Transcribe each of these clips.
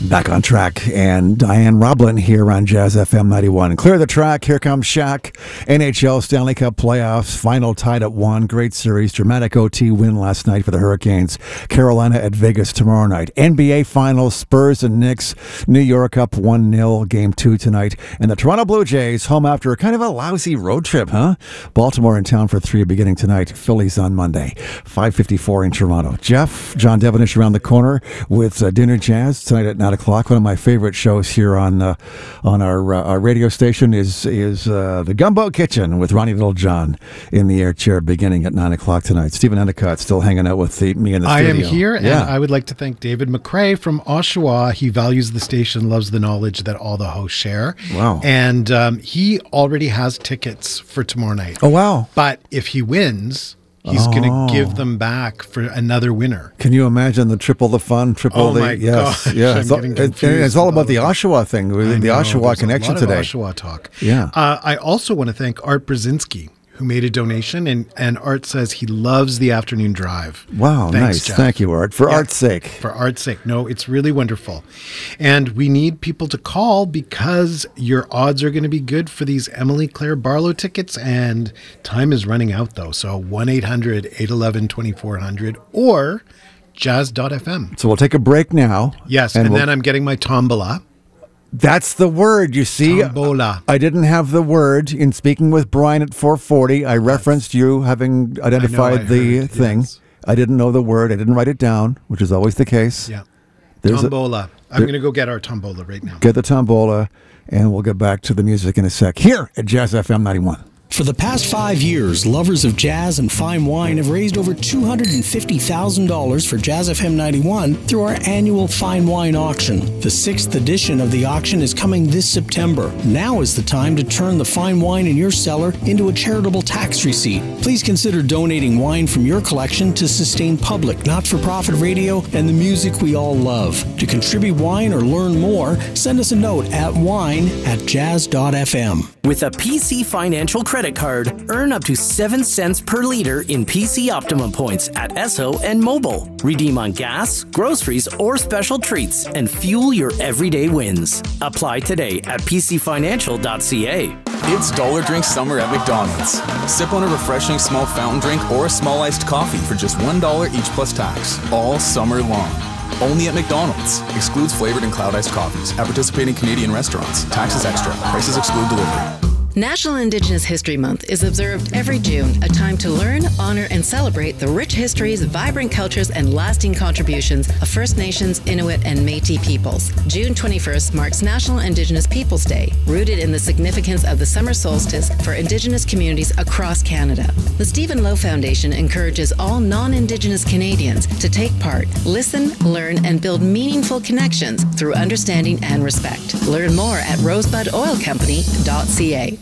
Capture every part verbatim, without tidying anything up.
Back on track, and Diane Roblin here on Jazz F M ninety-one. Clear the track, here comes Shaq. N H L Stanley Cup playoffs, final tied at one. Great series, dramatic O T win last night for the Hurricanes. Carolina at Vegas tomorrow night. N B A Finals, Spurs and Knicks. New York up one nil, game two tonight. And the Toronto Blue Jays home after a kind of a lousy road trip, huh? Baltimore in town for three beginning tonight. Phillies on Monday, five fifty-four in Toronto. Jeff, John Devenish around the corner with uh, Dinner Jazz tonight at nine o'clock. One of my favorite shows here on uh, on our uh, our radio station is is uh, the Gumbo Kitchen with Ronnie Littlejohn in the air chair beginning at nine o'clock tonight. Stephen Endicott still hanging out with the, me in the I studio. am here, yeah. and I would like to thank David McCrae from Oshawa. He values the station, loves the knowledge that all the hosts share. Wow. And um, he already has tickets for tomorrow night. Oh, wow. But if he wins, he's Oh. going to give them back for another winner. Can you imagine the triple the fun, triple Oh the my yes, gosh, yeah. I'm It's all, getting it- confused it's all with about all the of Oshawa thing, I the know, Oshawa there's connection a lot today. Of Oshawa talk. Yeah. Uh, I also want to thank Art Brzezinski, who made a donation, and, and Art says he loves the afternoon drive. Wow, Thanks, nice. Jeff. Thank you, Art. For Yeah. art's sake. For art's sake. No, it's really wonderful. And we need people to call because your odds are going to be good for these Emily Claire Barlow tickets. And time is running out, though. So one eight hundred eight one one twenty-four hundred or jazz dot f m. So we'll take a break now. Yes, and, we'll- then I'm getting my tombola. That's the word, you see. Tombola. I didn't have the word in speaking with Brian at four forty. I referenced you having identified I the heard, thing. yes. I didn't know the word. I didn't write it down, which is always the case. Yeah. There's a- Tombola. I'm going to go get our tombola right now. Get the tombola, and we'll get back to the music in a sec here at Jazz F M ninety-one. For the past five years, lovers of jazz and fine wine have raised over two hundred fifty thousand dollars for Jazz F M ninety-one through our annual Fine Wine Auction. The sixth edition of the auction is coming this September. Now is the time to turn the fine wine in your cellar into a charitable tax receipt. Please consider donating wine from your collection to sustain public, not-for-profit radio and the music we all love. To contribute wine or learn more, send us a note at wine at jazz dot f m. With a P C Financial credit card, earn up to seven cents per liter in P C Optimum points at Esso and Mobile. Redeem on gas, groceries, or special treats and fuel your everyday wins. Apply today at p c financial dot c a. It's Dollar Drink Summer at McDonald's. Sip on a refreshing small fountain drink or a small iced coffee for just one dollar each plus tax, all summer long. Only at McDonald's. Excludes flavored and cloud iced coffees. At participating Canadian restaurants. Taxes extra. Prices exclude delivery. National Indigenous History Month is observed every June, a time to learn, honor, and celebrate the rich histories, vibrant cultures, and lasting contributions of First Nations, Inuit, and Métis peoples. June twenty-first marks National Indigenous Peoples Day, rooted in the significance of the summer solstice for Indigenous communities across Canada. The Stephen Lowe Foundation encourages all non-Indigenous Canadians to take part, listen, learn, and build meaningful connections through understanding and respect. Learn more at rosebud oil company dot c a.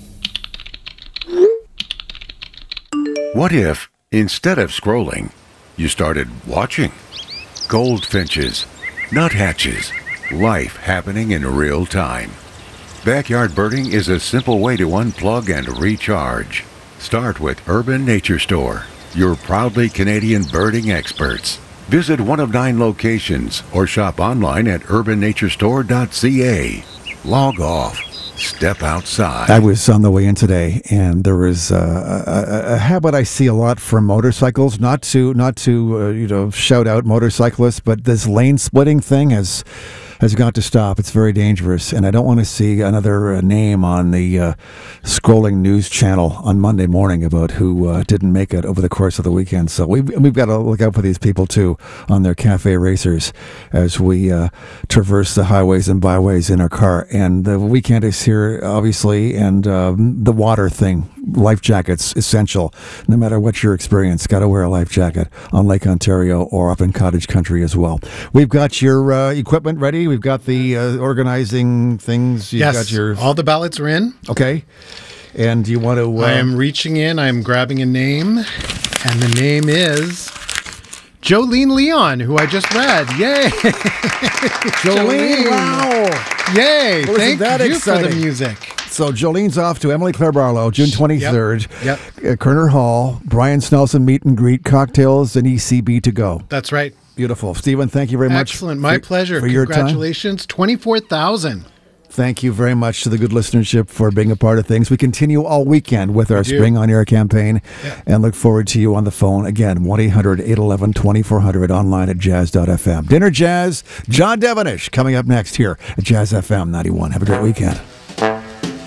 What if, instead of scrolling, you started watching? Goldfinches, nuthatches, life happening in real time. Backyard birding is a simple way to unplug and recharge. Start with Urban Nature Store, your proudly Canadian birding experts. Visit one of nine locations or shop online at urban nature store dot c a. Log off. Step outside. I was on the way in today, and there was uh, a, a habit I see a lot from motorcycles. Not to not to uh, you know shout out motorcyclists, but this lane splitting thing has has got to stop. It's very dangerous, and I don't want to see another uh, name on the uh, scrolling news channel on Monday morning about who uh, didn't make it over the course of the weekend. So we've we've got to look out for these people too on their cafe racers as we uh, traverse the highways and byways in our car. And the weekend is here, obviously, and um, the water thing. Life jackets essential, no matter what your experience. Got to wear a life jacket on Lake Ontario or up in cottage country as well. We've got your uh, equipment ready. We've got the uh, organizing things. You've Yes, got your all the ballots are in. okay. And you want to? Uh, I am reaching in. I am grabbing a name, and the name is Jolene Leon, who I just read. Yay! Jolene, wow! Yay! Well, isn't Thank that you for exciting? the music. So Jolene's off to Emily Claire Barlow, June twenty-third. Yep. Uh, Kerner Hall, Brian Snelson meet and greet, cocktails, and E C B to go. That's right. Beautiful. Stephen, thank you very much. Excellent. My for, pleasure. For your time. Congratulations. twenty-four thousand. Thank you very much to the good listenership for being a part of things. We continue all weekend with our We do. Spring on Air campaign Yeah. and look forward to you on the phone. Again, one eight hundred eight one one twenty-four hundred, online at jazz dot f m. Dinner Jazz, John Devonish coming up next here at Jazz F M ninety-one. Have a great weekend.